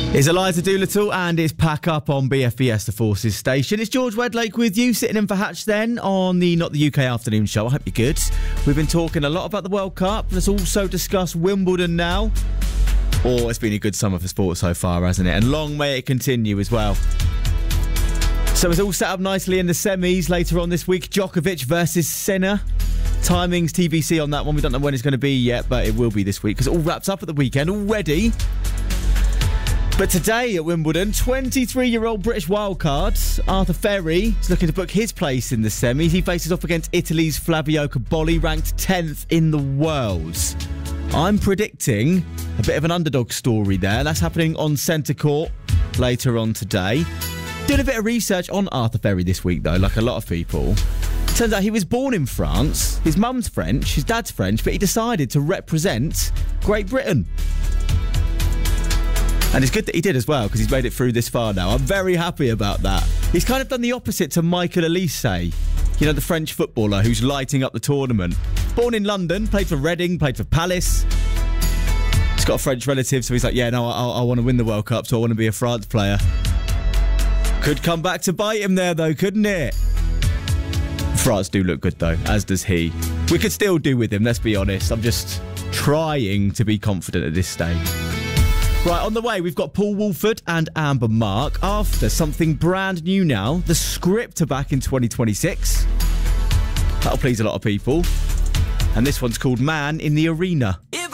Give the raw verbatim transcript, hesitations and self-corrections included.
It's Eliza Doolittle and it's Pack Up on B F B S, the Forces station. It's George Wedlake with you, sitting in for Hatch then on the Not the U K afternoon show. I hope you're good. We've been talking a lot about the World Cup. Let's also discuss Wimbledon now. Oh, it's been a good summer for sport so far, hasn't it? And long may it continue as well. So it's all set up nicely in the semis later on this week. Djokovic versus Sinner. Timings T B C on that one. We don't know when it's going to be yet, but it will be this week because it all wraps up at the weekend already. But today at Wimbledon, twenty-three-year-old British wildcard Arthur Ferry is looking to book his place in the semis. He faces off against Italy's Flavio Cobolli, ranked tenth in the world. I'm predicting a bit of an underdog story there. That's happening on centre court later on today. Doing a bit of research on Arthur Ferry this week, though, like a lot of people. Turns out he was born in France. His mum's French, his dad's French, but he decided to represent Great Britain. And it's good that he did as well, because he's made it through this far now. I'm very happy about that. He's kind of done the opposite to Michael Elise, you know, the French footballer who's lighting up the tournament. Born in London, played for Reading, played for Palace. He's got a French relative, so he's like, yeah, no, I, I want to win the World Cup, so I want to be a France player. Could come back to bite him there, though, couldn't it? France do look good, though, as does he. We could still do with him, let's be honest. I'm just trying to be confident at this stage. Right, on the way, we've got Paul Woolford and Amber Mark after something brand new now. The Script are back in twenty twenty-six. That'll please a lot of people. And this one's called Man in the Arena. If